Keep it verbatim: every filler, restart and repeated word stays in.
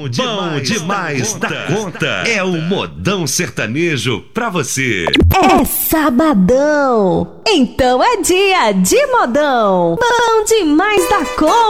Bom demais, Bom demais da, da conta. É o Modão Sertanejo pra você. É sabadão, então é dia de modão. Bom demais da conta.